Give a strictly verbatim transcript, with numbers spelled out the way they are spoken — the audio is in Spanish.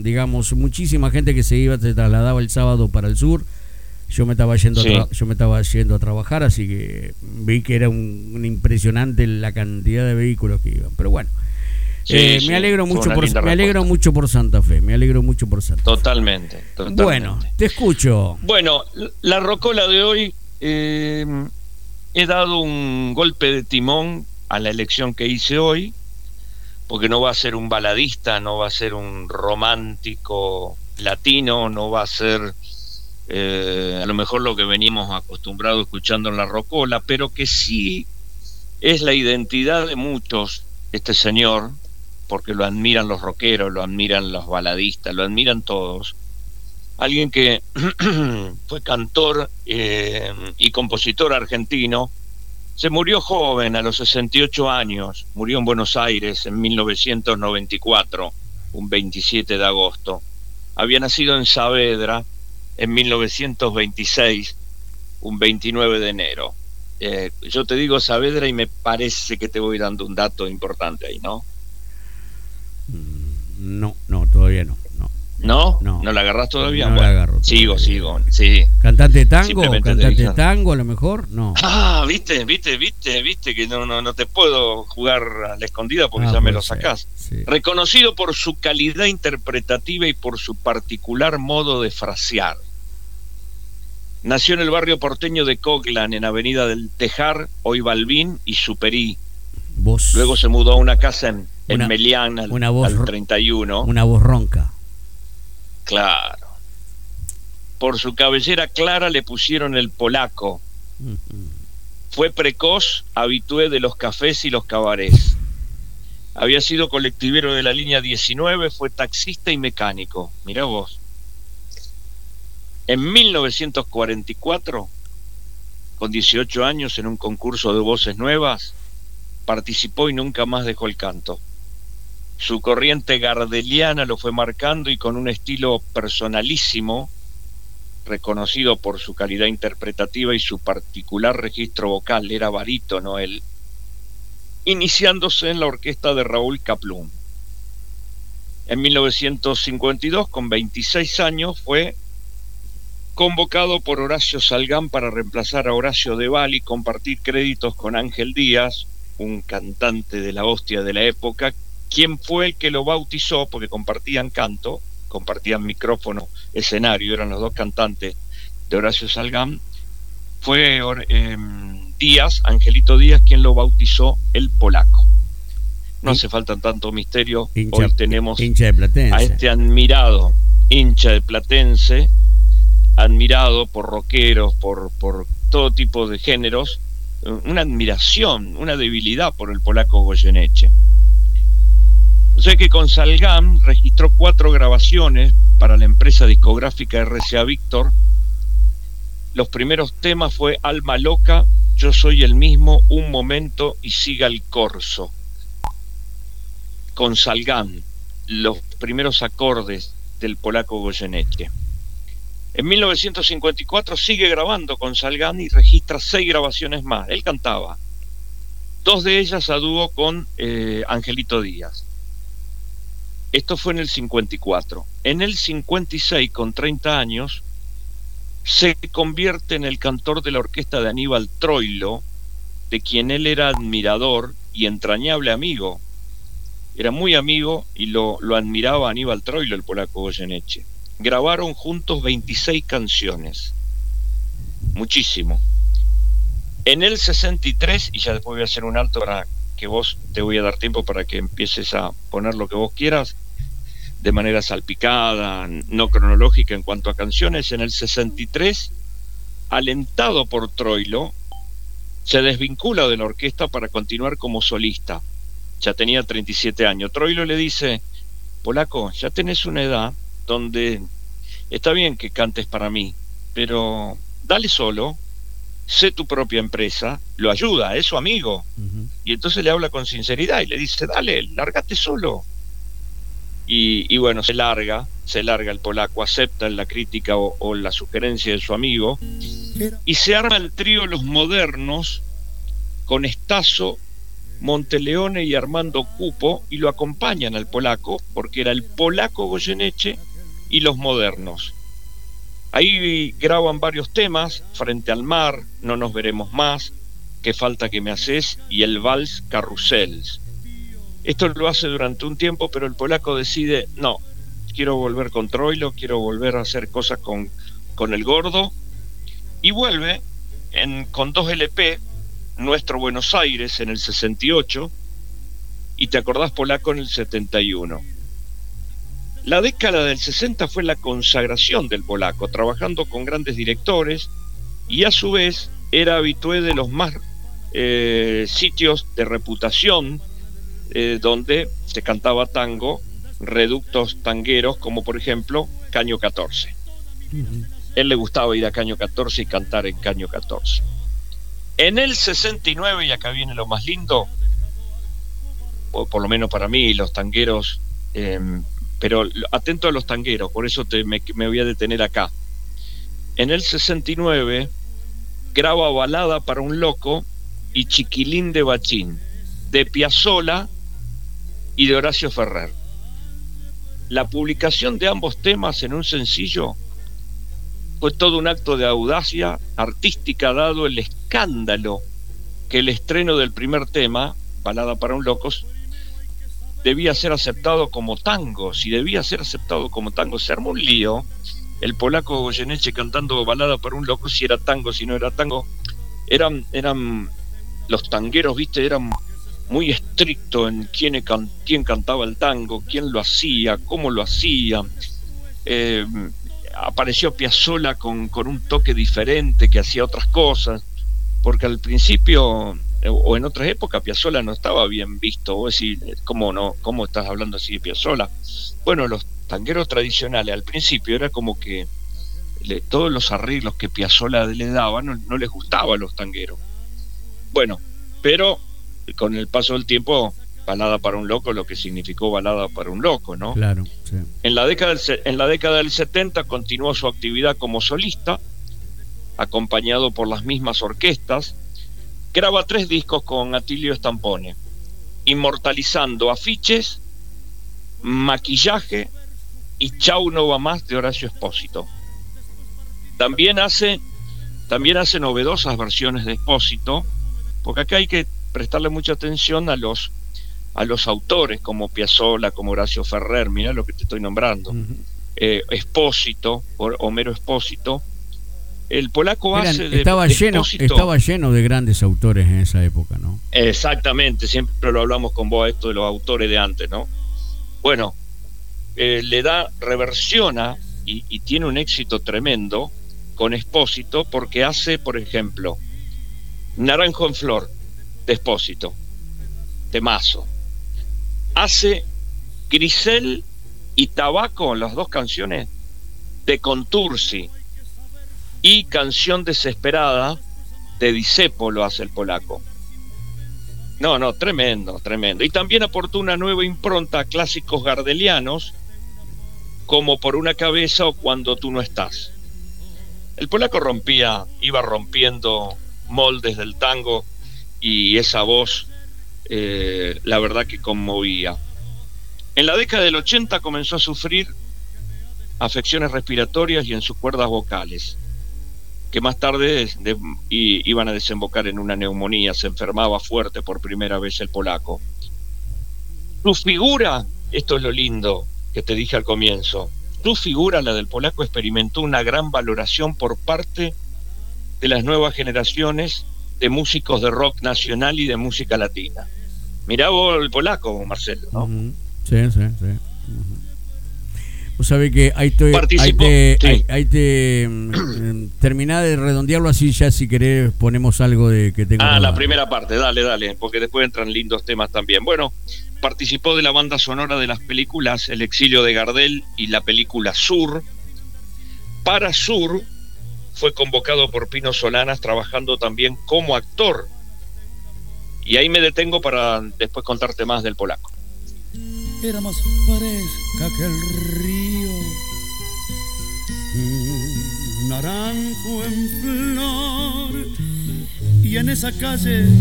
digamos, muchísima gente que se iba, se trasladaba el sábado para el sur. Yo me estaba yendo, sí. a tra- yo me estaba yendo a trabajar, así que vi que era un, un impresionante la cantidad de vehículos que iban. Pero bueno, sí, eh, sí, me alegro mucho por me alegro mucho por Santa Fe, me alegro mucho por Santa Fe. Totalmente, totalmente. Bueno, te escucho. Bueno, la rocola de hoy, eh, he dado un golpe de timón a la elección que hice hoy, porque no va a ser un baladista, no va a ser un romántico latino, no va a ser eh, a lo mejor lo que venimos acostumbrados escuchando en la rocola, pero que sí es la identidad de muchos, este señor, porque lo admiran los rockeros, lo admiran los baladistas, lo admiran todos. Alguien que fue cantor eh, y compositor argentino, se murió joven, a los sesenta y ocho años, murió en Buenos Aires en mil novecientos noventa y cuatro, un veintisiete de agosto. Había nacido en Saavedra en mil novecientos veintiséis, un veintinueve de enero. Eh, yo te digo Saavedra y me parece que te voy dando un dato importante ahí, ¿no? No, no, todavía no. no. ¿No? No. ¿No la agarrás todavía? No bueno, la agarro todavía. Sigo, sigo, sí. ¿Cantante de tango? ¿Cantante de tango a lo mejor? No. Ah, viste, viste, viste, viste que no, no, no te puedo jugar a la escondida porque ah, ya me lo ser, sacás. Sí. Reconocido por su calidad interpretativa y por su particular modo de frasear. Nació en el barrio porteño de Coglan, en Avenida del Tejar, hoy Balbín y Superí. Voz. Luego se mudó a una casa en, en una, Melián al, una voz, al treinta y uno. Una voz ronca. Claro. Por su cabellera clara le pusieron el polaco. Uh-huh. Fue precoz, habitué de los cafés y los cabarets. Había sido colectivero de la línea diecinueve, fue taxista y mecánico. Mirá vos. En mil novecientos cuarenta y cuatro, con dieciocho años, en un concurso de voces nuevas, participó y nunca más dejó el canto. Su corriente gardeliana lo fue marcando y con un estilo personalísimo, reconocido por su calidad interpretativa y su particular registro vocal, era barítono él, iniciándose en la orquesta de Raúl Kaplún. En mil novecientos cincuenta y dos, con veintiséis años, fue convocado por Horacio Salgán para reemplazar a Horacio Deval y compartir créditos con Ángel Díaz, un cantante de la hostia de la época, quien fue el que lo bautizó, porque compartían canto, compartían micrófono, escenario, eran los dos cantantes de Horacio Salgán. Fue eh, Díaz, Angelito Díaz, quien lo bautizó el polaco. No hace falta tanto misterio. Hincha, hoy tenemos hincha de Platense. A este admirado hincha de Platense, admirado por rockeros, por, por todo tipo de géneros, una admiración, una debilidad por el polaco Goyeneche. O sea que con Salgán registró cuatro grabaciones para la empresa discográfica R C A Víctor. Los primeros temas fue Alma Loca, Yo Soy el Mismo, Un Momento y Siga el Corso. Con Salgán, los primeros acordes del polaco Goyeneche. En mil novecientos cincuenta y cuatro sigue grabando con Salgán y registra seis grabaciones más. Él cantaba. Dos de ellas a dúo con eh, Angelito Díaz. Esto fue en el cincuenta y cuatro. En el cincuenta y seis, con treinta años, se convierte en el cantor de la orquesta de Aníbal Troilo, de quien él era admirador y entrañable amigo. Era muy amigo y lo, lo admiraba Aníbal Troilo, el polaco Goyeneche. Grabaron juntos veintiséis canciones. Muchísimo. En el sesenta y tres, y ya después voy a hacer un alto para que vos, te voy a dar tiempo para que empieces a poner lo que vos quieras, de manera salpicada, no cronológica en cuanto a canciones. En el sesenta y tres, alentado por Troilo, se desvincula de la orquesta para continuar como solista. Ya tenía treinta y siete años. Troilo le dice: polaco, ya tenés una edad donde está bien que cantes para mí, pero dale solo, sé tu propia empresa, lo ayuda, es su amigo. Uh-huh. Y entonces le habla con sinceridad y le dice: dale, lárgate solo. Y, y bueno, se larga, se larga el polaco, acepta la crítica o, o la sugerencia de su amigo, y se arma el trío Los Modernos con Estazo, Monteleone y Armando Cupo, y lo acompañan al polaco, porque era el polaco Goyeneche y los modernos. Ahí graban varios temas: Frente al mar, No nos veremos más, Qué falta que me haces y el vals Carrusels. Esto lo hace durante un tiempo, pero el polaco decide: no, quiero volver con Troilo, quiero volver a hacer cosas con, con el gordo, y vuelve en, con dos L P, Nuestro Buenos Aires en el sesenta y ocho y Te acordás, polaco, en el setenta y uno. La década del sesenta fue la consagración del polaco, trabajando con grandes directores, y a su vez era habitué de los más eh, sitios de reputación eh, donde se cantaba tango, reductos tangueros, como por ejemplo Caño catorce. Uh-huh. Él le gustaba ir a Caño catorce y cantar en Caño catorce. En el sesenta y nueve, y acá viene lo más lindo, o por lo menos para mí, los tangueros, eh, pero atento a los tangueros, por eso te, me, me voy a detener acá. En el sesenta y nueve graba Balada para un loco y Chiquilín de Bachín, de Piazzolla y de Horacio Ferrer. La publicación de ambos temas en un sencillo fue todo un acto de audacia artística, dado el escándalo que el estreno del primer tema, Balada para un loco, debía ser aceptado como tango. Si debía ser aceptado como tango, se armó un lío. El polaco Goyeneche cantando Balada para un loco, si era tango, si no era tango. Eran, eran los tangueros, viste, eran muy estrictos en quién, quién cantaba el tango, quién lo hacía, cómo lo hacía. Eh, apareció Piazzolla con, con un toque diferente, que hacía otras cosas, porque al principio o en otras épocas Piazzolla no estaba bien visto. Vos decís, ¿cómo no? ¿Cómo estás hablando así de Piazzolla? Bueno, los tangueros tradicionales al principio era como que le, todos los arreglos que Piazzolla le daba no, no les gustaba a los tangueros. Bueno, pero con el paso del tiempo, Balada para un loco, lo que significó Balada para un loco, ¿no? Claro, sí. En la década del, en la década del setenta continuó su actividad como solista, acompañado por las mismas orquestas. Graba tres discos con Atilio Stampone, inmortalizando Afiches, Maquillaje y Chau no va más, de Horacio Espósito. También hace, también hace novedosas versiones de Espósito, porque acá hay que prestarle mucha atención a los a los autores como Piazzolla, como Horacio Ferrer. Mirá lo que te estoy nombrando. Uh-huh. eh, Espósito, Homero Espósito. El polaco Eran, hace de, estaba de lleno Espósito. Estaba lleno de grandes autores en esa época, ¿no? Exactamente, siempre lo hablamos con vos, esto de los autores de antes, ¿no? Bueno, eh, le da, reversiona y, y tiene un éxito tremendo con Espósito, porque hace, por ejemplo, Naranjo en Flor, de Espósito, temazo. Hace Grisel y Tabaco, las dos canciones de Contursi, y Canción Desesperada de Dicepo, lo hace el polaco. No, no, tremendo, tremendo. Y también aportó una nueva impronta a clásicos gardelianos, como Por una cabeza o Cuando tú no estás. El polaco rompía, iba rompiendo moldes del tango, y esa voz, eh, la verdad que conmovía. En la década del ochenta comenzó a sufrir afecciones respiratorias y en sus cuerdas vocales, que más tarde de, y, iban a desembocar en una neumonía. Se enfermaba fuerte por primera vez el polaco. Su figura, esto es lo lindo que te dije al comienzo, su figura, la del polaco, experimentó una gran valoración por parte de las nuevas generaciones de músicos de rock nacional y de música latina. Mirá vos el polaco, Marcelo, ¿no? Uh-huh. Sí, sí, sí. Uh-huh. Vos sabés que ahí te, ahí te, sí. ahí, ahí te eh, terminá de redondearlo, así ya si querés ponemos algo de que tenga. Ah, la primera parte, dale, dale, porque después entran lindos temas también. Bueno, participó de la banda sonora de las películas El exilio de Gardel y la película Sur. Para Sur fue convocado por Pino Solanas, trabajando también como actor. Y ahí me detengo para después contarte más del polaco. Era más fresca que el río, un naranjo en flor, y en esa calle